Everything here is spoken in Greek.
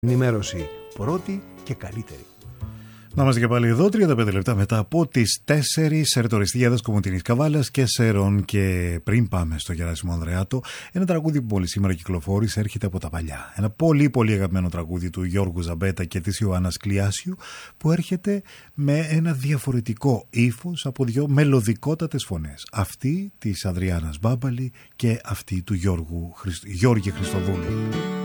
Ενημέρωση πρώτη και καλύτερη. Να είμαστε και πάλι εδώ, 35 λεπτά μετά από τις 4. Σερτοριστιάδας Κομωτινής Καβάλας και Σερών. Και πριν πάμε στο Γεράσιμο Ανδρεάτο, ένα τραγούδι που μόλις σήμερα κυκλοφόρησε, έρχεται από τα παλιά. Ένα πολύ πολύ αγαπημένο τραγούδι του Γιώργου Ζαμπέτα και της Ιωάννας Κλιάσιου, που έρχεται με ένα διαφορετικό ύφος από δύο μελωδικότατες φωνές. Αυτή της Αδριάννας Μπάμπαλη και αυτή του Γιώργη Χριστοδούλου.